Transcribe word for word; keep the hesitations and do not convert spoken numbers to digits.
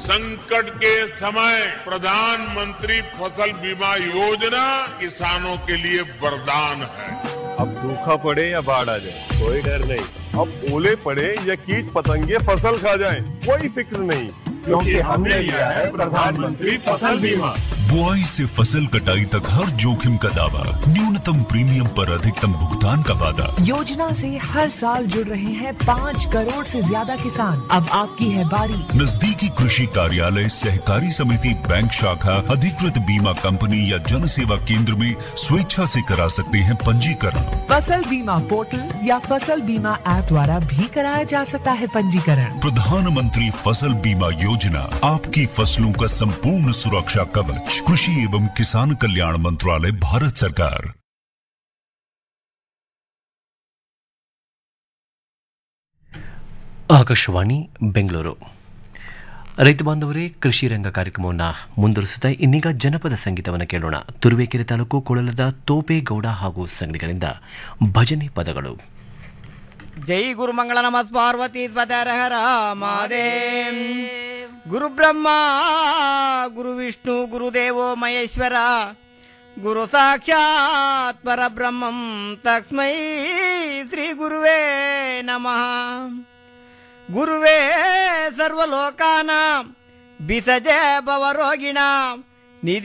संकट के समय प्रधानमंत्री फसल बीमा योजना किसानों के लिए वरदान है। अब सूखा पड़े या बाढ़ आ जाए कोई डर नहीं, अब ओले पड़े या कीट पतंगे फसल खा जाए कोई फिक्र नहीं, क्योंकि हमने लिया है प्रधानमंत्री फसल बीमा। बुआई से फसल कटाई तक हर जोखिम का दावा, न्यूनतम प्रीमियम पर अधिकतम भुगतान का वादा। योजना से हर साल जुड़ रहे हैं पाँच करोड़ से ज्यादा किसान। अब आपकी है बारी। नजदीकी कृषि कार्यालय, सहकारी समिति, बैंक शाखा, अधिकृत बीमा कंपनी या जन सेवा केंद्र में स्वेच्छा से करा सकते हैं पंजीकरण। फसल बीमा पोर्टल या फसल बीमा ऐप द्वारा भी कराया जा सकता है पंजीकरण। प्रधानमंत्री फसल बीमा योजना, आपकी फसलों का संपूर्ण सुरक्षा कवच। कृषि एवं किसान कल्याण मंत्रालय, भारत सरकार। ಆಕಾಶವಾಣಿ ಬೆಂಗಳೂರು. ರೈತ ಬಾಂಧವರೇ, ಕೃಷಿ ರಂಗ ಕಾರ್ಯಕ್ರಮವನ್ನು ಮುಂದುವರಿಸುತ್ತಾ ಇನ್ನೀಗ ಜನಪದ ಸಂಗೀತವನ್ನು ಕೇಳೋಣ. ತುರುವೇಕೆರೆ ತಾಲೂಕು ಕೊಳಲದ ತೋಪೇಗೌಡ ಹಾಗೂ ಸಂಗಡಿಗರಿಂದ ಭಜನೆ ಪದಗಳು. ಜೈ ಗುರುಮಂಗಳ ನಮಃ ಪಾರ್ವತಿ ಪದರ ಹರ ಮಹಾದೇವ್. ಗುರು ಬ್ರಹ್ಮ ಗುರು ವಿಷ್ಣು ಗುರುದೇವೋ ಮಹೇಶ್ವರ, ಗುರು ಸಾಕ್ಷಾತ್ ಪರಬ್ರಹ್ಮಂ ತಸ್ಮೈ ಶ್ರೀ ಗುರುವೇ ನಮಃ. ಗುರುವೇ ಸರ್ವಲೋಕಾನಾಂ ಬಿಸಜೆ ಭವರೋಗಿಣಾಂ